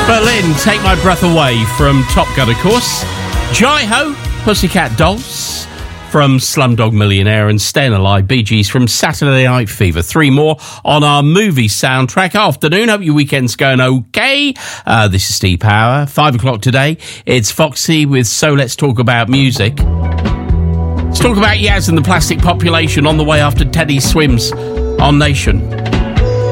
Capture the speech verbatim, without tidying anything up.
Berlin, Take My Breath Away from Top Gun, of course. Jai-Ho, Pussycat Dolls from Slumdog Millionaire, and Staying Alive, Bee Gees from Saturday Night Fever. Three more on our movie soundtrack. Afternoon, hope your weekend's going okay. Uh, this is Steve Power. Five o'clock today. It's Foxy with So Let's Talk About Music. Let's talk about Yaz and the plastic population on the way after Teddy swims on Nation.